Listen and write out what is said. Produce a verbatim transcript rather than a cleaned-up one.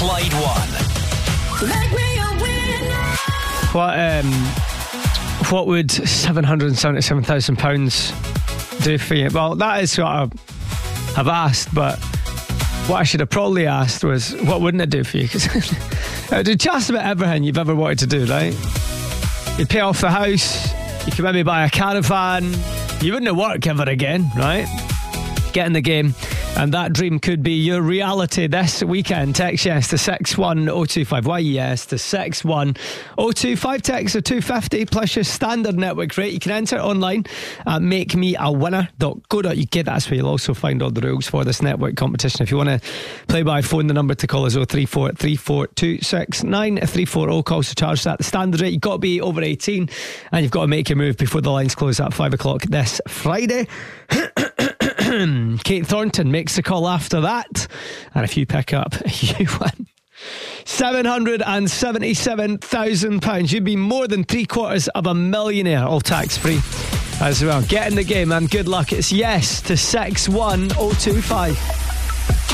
Clyde One. Make me a winner. What um, what would seven hundred seventy-seven thousand pounds do for you? Well, that is what I- I've asked, but what I should have probably asked was, what wouldn't it do for you? Because it would do just about everything you've ever wanted to do, right? You'd pay off the house, you could maybe buy a caravan, you wouldn't work ever again, right? Get in the game, and that dream could be your reality this weekend. Text yes to six one oh two five. Why yes to six one oh two five. Text are two fifty plus your standard network rate. You can enter online at make me a winner dot co dot uk. That's where you'll also find all the rules for this network competition. If you want to play by phone, the number to call is oh three four three four two six nine three four. All calls to charge at the standard rate. You've got to be over eighteen, and you've got to make your move before the lines close at five o'clock this Friday. Kate Thornton makes the call after that, and if you pick up, you win seven hundred seventy-seven thousand pounds. You'd be more than three quarters of a millionaire, all tax free as well. Get in the game and good luck. It's yes to six one oh two five.